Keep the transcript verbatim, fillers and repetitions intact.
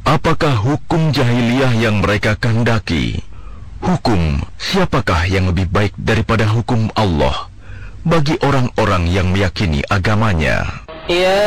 Apakah hukum jahiliyah yang mereka kehendaki? Hukum siapakah yang lebih baik daripada hukum Allah bagi orang-orang yang meyakini agamanya? Ya